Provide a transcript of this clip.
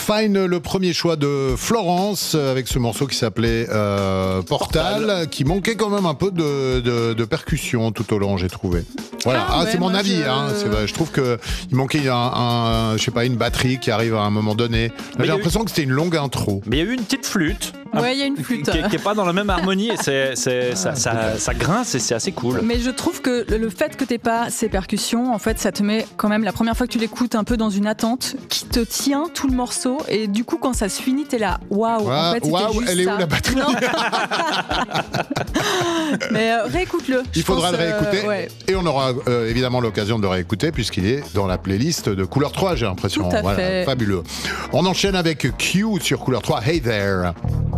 Fine, le premier choix de Florence avec ce morceau qui s'appelait Portal, qui manquait quand même un peu de percussion tout au long, j'ai trouvé. Voilà, c'est mon avis. Je trouve que il manquait je sais pas, une batterie qui arrive à un moment donné. Là, j'ai l'impression que c'était une longue intro. Mais il y a eu une petite flûte. Ouais, il y a une flûte qui est pas dans la même harmonie et ça grince et c'est assez cool. Mais je trouve que le fait que t'aies pas ces percussions, en fait, ça te met quand même la première fois que tu l'écoutes un peu dans une attente qui te tient tout le morceau et du coup quand ça se finit t'es là waouh. En fait, juste elle est ça. où la batterie? Mais réécoute-le. Il faudra le réécouter et on aura évidemment l'occasion de le réécouter puisqu'il est dans la playlist de Couleur 3, j'ai l'impression. Tout à fait. Fabuleux. On enchaîne avec Q sur Couleur 3. Hey there.